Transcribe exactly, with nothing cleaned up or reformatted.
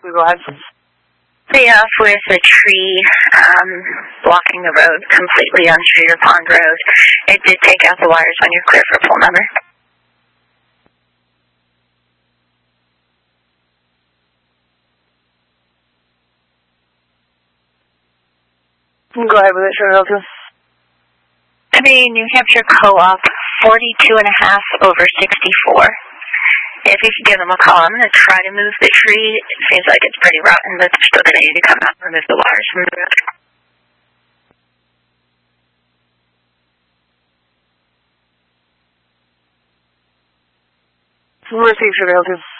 exactly? Go ahead. Way off with a tree um, blocking the road completely on Streeter Pond Road. It did take out the wires on your clear for pull number. Go ahead with it, sure, help you. I mean, New Hampshire Co-op, forty-two and a half over sixty-four. If you could give them a call, I'm going to try to move the tree. It seems like it's pretty rotten, but they're still going to need to come out and remove the wires from the road. Receive, sure, help you.